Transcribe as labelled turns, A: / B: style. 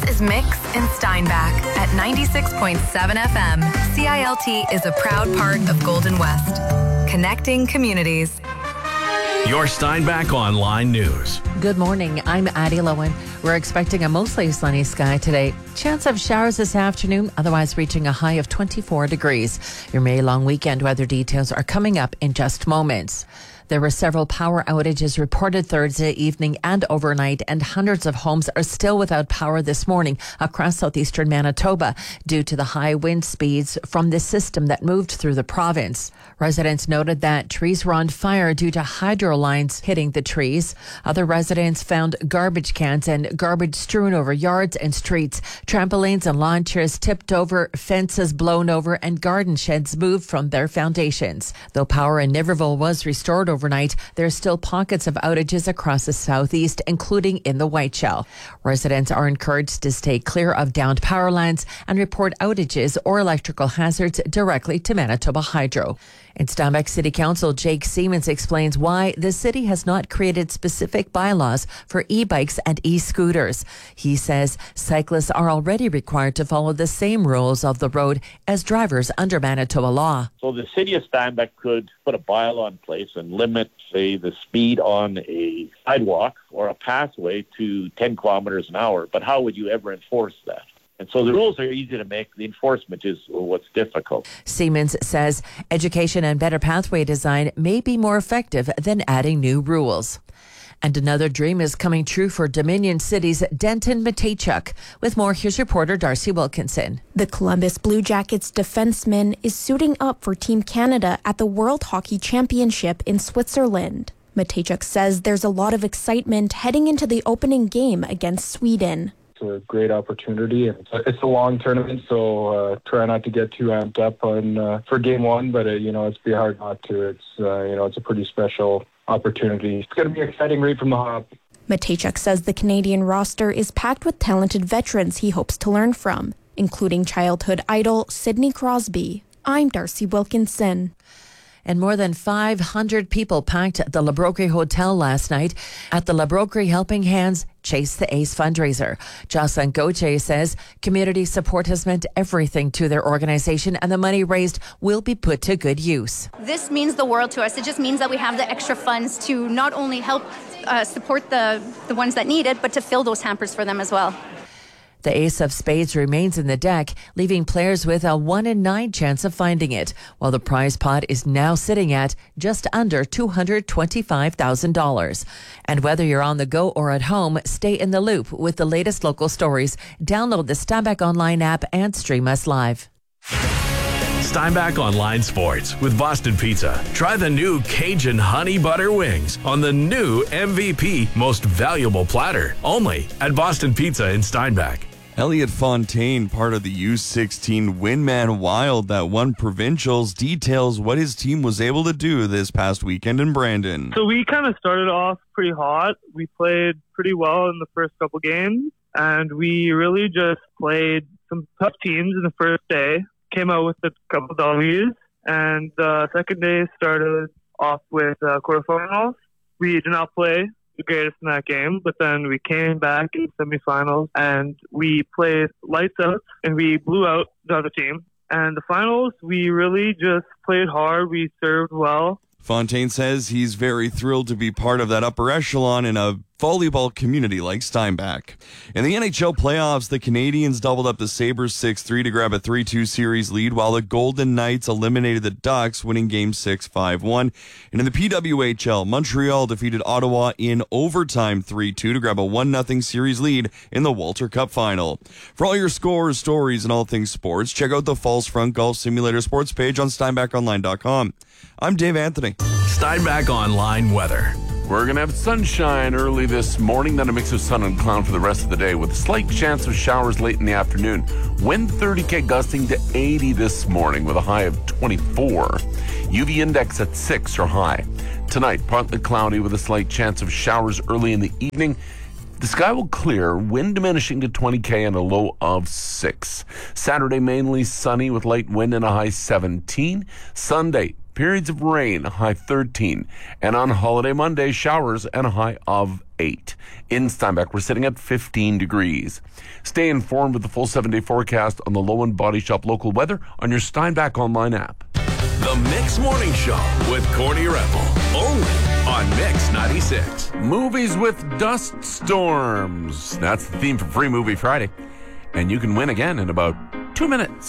A: is Mix and Steinbach at 96.7 FM. CILT is a proud part of Golden West, connecting communities.
B: Your Steinbach Online News.
C: Good morning. I'm Addie Lowen. We're expecting a mostly sunny sky today. Chance of showers this afternoon, otherwise reaching a high of 24 degrees. Your May long weekend weather details are coming up in just moments. There were several power outages reported Thursday evening and overnight, and hundreds of homes are still without power this morning across southeastern Manitoba due to the high wind speeds from this system that moved through the province. Residents noted that trees were on fire due to hydro lines hitting the trees. Other residents found garbage cans and garbage strewn over yards and streets. Trampolines and lawn chairs tipped over, fences blown over, and garden sheds moved from their foundations. Though power in Niverville was restored overnight, there are still pockets of outages across the southeast, including in the Whiteshell. Residents are encouraged to stay clear of downed power lines and report outages or electrical hazards directly to Manitoba Hydro. In Steinbach City Council, Jake Siemens explains why the city has not created specific bylaws for e-bikes and e-scooters. He says cyclists are already required to follow the same rules of the road as drivers under Manitoba law.
D: So the city of Steinbach could put a bylaw in place and limit, say, the speed on a sidewalk or a pathway to 10 kilometers an hour. But how would you ever enforce that? And so the rules are easy to make. The enforcement is what's difficult.
C: Siemens says education and better pathway design may be more effective than adding new rules. And another dream is coming true for Dominion City's Denton Mateychuk. With more, here's reporter Darcy Wilkinson.
E: The Columbus Blue Jackets defenseman is suiting up for Team Canada at the World Hockey Championship in Switzerland. Mateychuk says there's a lot of excitement heading into the opening game against Sweden.
F: It's a great opportunity. It's a long tournament, so try not to get too amped up on for game one, but it's be hard not to. It's a pretty special opportunity. It's going to be exciting right from the hop.
E: Mateychuk says the Canadian roster is packed with talented veterans he hopes to learn from, including childhood idol Sidney Crosby. I'm Darcy Wilkinson.
C: And more than 500 people packed the La Broquerie Hotel last night at the La Broquerie Helping Hands Chase the Ace fundraiser. Jocelyn Gauthier says community support has meant everything to their organization, and the money raised will be put to good use.
G: This means the world to us. It just means that we have the extra funds to not only help support the ones that need it, but to fill those hampers for them as well.
C: The ace of spades remains in the deck, leaving players with a 1 in 9 chance of finding it, while the prize pot is now sitting at just under $225,000. And whether you're on the go or at home, stay in the loop with the latest local stories. Download the Steinbach Online app and stream us live.
B: Steinbach Online Sports with Boston Pizza. Try the new Cajun Honey Butter Wings on the new MVP Most Valuable Platter, only at Boston Pizza in Steinbach.
H: Elliot Fontaine, part of the U16 Windman Wild that won provincials, details what his team was able to do this past weekend in Brandon.
I: So we kind of started off pretty hot. We played pretty well in the first couple games, and we really just played some tough teams in the first day. Came out with a couple W's, and the second day started off with quarterfinals. We did not play the greatest in that game, but then we came back in semifinals and we played lights out and we blew out the other team. And the finals, we really just played hard. We served well.
H: Fontaine says he's very thrilled to be part of that upper echelon in a volleyball community like Steinbach. In the NHL playoffs, the Canadiens doubled up the Sabres 6-3 to grab a 3-2 series lead, while the Golden Knights eliminated the Ducks, winning Game 6 5-1. And in the PWHL, Montreal defeated Ottawa in overtime 3-2 to grab a 1-0 series lead in the Walter Cup final. For all your scores, stories, and all things sports, check out the Falls Front Golf Simulator sports page on SteinbachOnline.com. I'm Dave Anthony.
B: Steinbach Online weather.
J: We're going to have sunshine early this morning, then a mix of sun and cloud for the rest of the day with a slight chance of showers late in the afternoon. Wind 30 gusting to 80 this morning with a high of 24. UV index at 6 or high. Tonight, partly cloudy with a slight chance of showers early in the evening. The sky will clear, wind diminishing to 20 and a low of 6. Saturday, mainly sunny with light wind and a high 17. Sunday, Periods of rain, a high 13. And on holiday Monday, showers and a high of 8. In Steinbach, we're sitting at 15 degrees. Stay informed with the full 7-day forecast on the Lowen Body Shop local weather on your Steinbach online app.
B: The Mix Morning Show with Corny Rebel. Only on Mix 96.
J: Movies with dust storms. That's the theme for Free Movie Friday. And you can win again in about 2 minutes.